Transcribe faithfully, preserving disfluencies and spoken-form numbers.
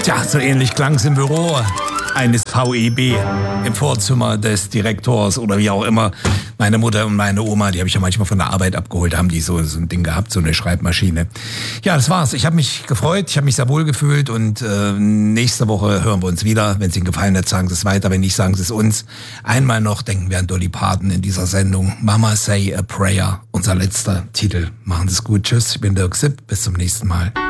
Tja, so ähnlich klang's im Büro eines V E B, im Vorzimmer des Direktors oder wie auch immer. Meine Mutter und meine Oma, die habe ich ja manchmal von der Arbeit abgeholt, haben die so, so ein Ding gehabt, so eine Schreibmaschine. Ja, das war's. Ich habe mich gefreut, ich habe mich sehr wohl gefühlt und äh, nächste Woche hören wir uns wieder. Wenn es Ihnen gefallen hat, sagen Sie es weiter. Wenn nicht, sagen Sie es uns. Einmal noch denken wir an Dolly Parton in dieser Sendung. Mama Say a Prayer, unser letzter Titel. Machen Sie es gut. Tschüss, ich bin Dirk Sipp. Bis zum nächsten Mal.